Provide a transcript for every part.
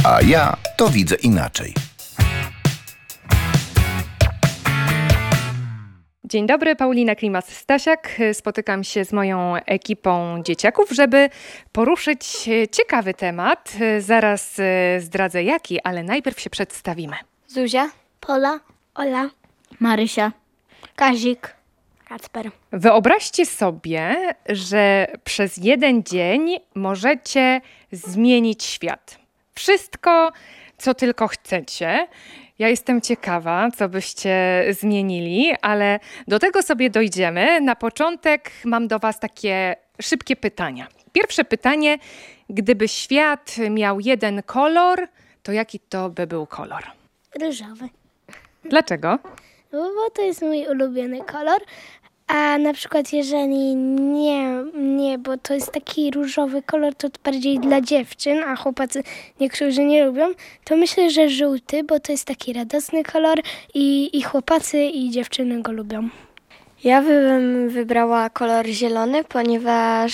A ja to widzę inaczej. Dzień dobry, Paulina Klimas-Stasiak. Spotykam się z moją ekipą dzieciaków, żeby poruszyć ciekawy temat. Zaraz zdradzę jaki, ale najpierw się przedstawimy. Zuzia, Pola, Ola, Marysia, Kazik, Kacper. Wyobraźcie sobie, że przez jeden dzień możecie zmienić świat. Wszystko, co tylko chcecie. Ja jestem ciekawa, co byście zmienili, ale do tego sobie dojdziemy. Na początek mam do Was takie szybkie pytania. Pierwsze pytanie, gdyby świat miał jeden kolor, to jaki to by był kolor? różowy. Dlaczego? Bo to jest mój ulubiony kolor. A na przykład jeżeli nie, bo to jest taki różowy kolor, to bardziej dla dziewczyn, a chłopacy niektórzy nie lubią, to myślę, że żółty, bo to jest taki radosny kolor i chłopacy i dziewczyny go lubią. Ja bym wybrała kolor zielony, ponieważ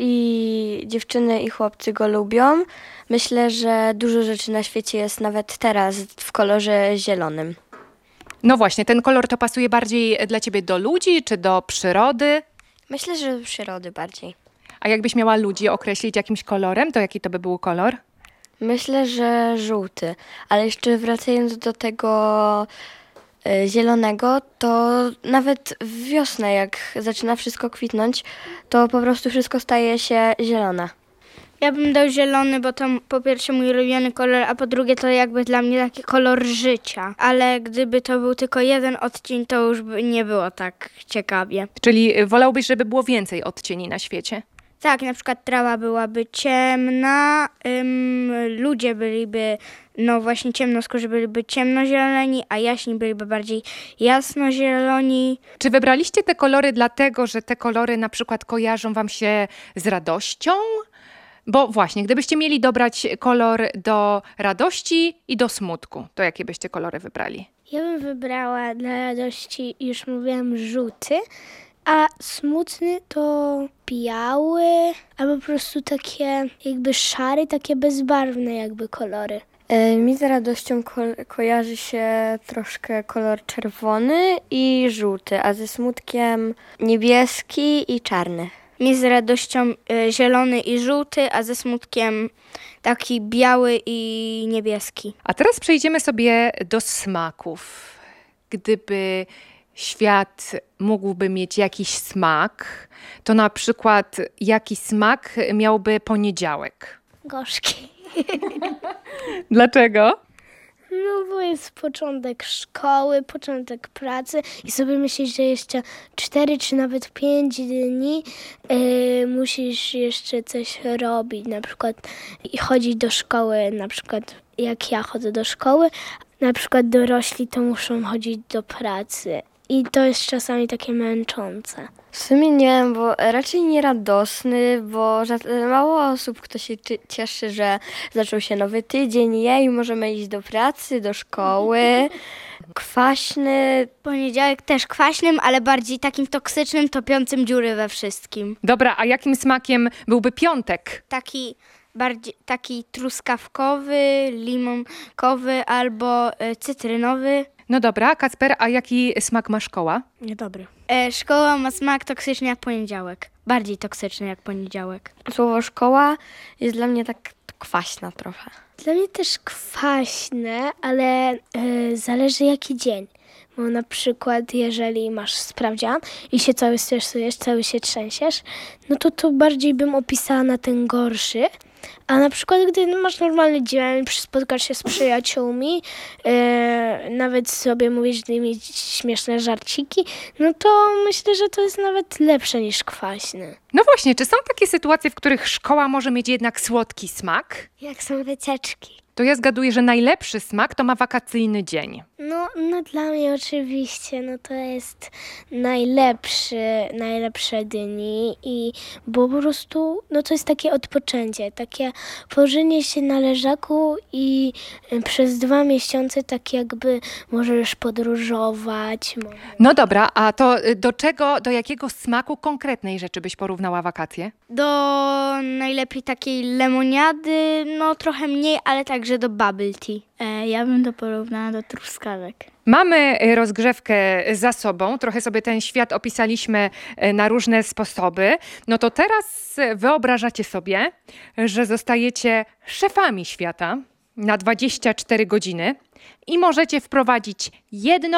i dziewczyny i chłopcy go lubią. Myślę, że dużo rzeczy na świecie jest nawet teraz w kolorze zielonym. No właśnie, ten kolor to pasuje bardziej dla Ciebie do ludzi czy do przyrody? Myślę, że do przyrody bardziej. A jakbyś miała ludzi określić jakimś kolorem, to jaki to by był kolor? Myślę, że żółty, ale jeszcze wracając do tego zielonego, to nawet w wiosnę, jak zaczyna wszystko kwitnąć, to po prostu wszystko staje się zielone. Ja bym dał zielony, bo to po pierwsze mój ulubiony kolor, a po drugie to jakby dla mnie taki kolor życia. Ale gdyby to był tylko jeden odcień, to już by nie było tak ciekawie. Czyli wolałbyś, żeby było więcej odcieni na świecie? Tak, na przykład trawa byłaby ciemna, ludzie byliby, no właśnie ciemnoskórzy byliby ciemnozieloni, a jaśni byliby bardziej jasnozieloni. Czy wybraliście te kolory dlatego, że te kolory na przykład kojarzą Wam się z radością? Bo właśnie, gdybyście mieli dobrać kolor do radości i do smutku, to jakie byście kolory wybrali? Ja bym wybrała dla radości, już mówiłam, żółty, a smutny to biały, albo po prostu takie jakby szary, takie bezbarwne jakby kolory. Mi z radością kojarzy się troszkę kolor czerwony i żółty, a ze smutkiem niebieski i czarny. Mi z radością zielony i żółty, a ze smutkiem taki biały i niebieski. A teraz przejdziemy sobie do smaków. Gdyby świat mógłby mieć jakiś smak, to na przykład jaki smak miałby poniedziałek? Gorzki. Dlaczego? No bo jest początek szkoły, początek pracy i sobie myślisz, że jeszcze 4 czy nawet 5 dni musisz jeszcze coś robić, na przykład chodzić do szkoły, na przykład jak ja chodzę do szkoły, na przykład dorośli to muszą chodzić do pracy i to jest czasami takie męczące. W sumie nie wiem, bo raczej nie radosny, bo mało osób, kto się cieszy, że zaczął się nowy tydzień, jej, możemy iść do pracy, do szkoły. Kwaśny. Poniedziałek też kwaśnym, ale bardziej takim toksycznym, topiącym dziury we wszystkim. Dobra, a jakim smakiem byłby piątek? Taki truskawkowy, limonkowy albo cytrynowy. No dobra, Kacper, a jaki smak ma szkoła? Niedobry. Szkoła ma smak toksyczny jak poniedziałek. Bardziej toksyczny jak poniedziałek. Słowo szkoła jest dla mnie tak kwaśna trochę. Dla mnie też kwaśne, ale zależy jaki dzień. Bo na przykład jeżeli masz sprawdzian i się cały stresujesz, cały się trzęsiesz, no to bardziej bym opisała na ten gorszy. A na przykład, gdy masz normalny dzień, spotkasz się z przyjaciółmi, nawet sobie mówisz z nimi śmieszne żarciki, no to myślę, że to jest nawet lepsze niż kwaśny. No właśnie, czy są takie sytuacje, w których szkoła może mieć jednak słodki smak? Jak są wycieczki. To ja zgaduję, że najlepszy smak to ma wakacyjny dzień. No dla mnie oczywiście, no to jest najlepsze dni bo po prostu, no to jest takie odpoczęcie, takie położenie się na leżaku i przez 2 miesiące tak jakby możesz podróżować. No dobra, a to do jakiego smaku konkretnej rzeczy byś porównała wakacje? Do najlepiej takiej lemoniady, no trochę mniej, ale także do bubble tea. Ja bym to porównała do truskawek. Mamy rozgrzewkę za sobą, trochę sobie ten świat opisaliśmy na różne sposoby. No to teraz wyobrażacie sobie, że zostajecie szefami świata na 24 godziny i możecie wprowadzić jedno